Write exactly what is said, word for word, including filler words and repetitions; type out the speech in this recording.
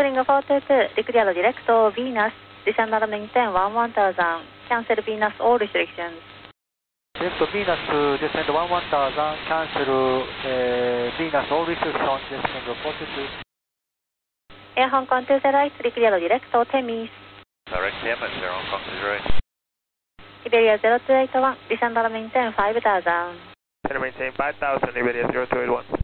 Spring four two two, declare direct Venus, descend and maintain one one thousand, cancel Venus all restrictions. Direct Venus, descend one one thousand, cancel uh, Venus all restrictions, descend four two two. Air Hong Kong two zero eight, declare direct Temis. Direct Temis, Air Hong Kong two zero eight. Iberia zero two eight one, descend and maintain five thousand. Maintain five thousand, Iberia zero two eight one.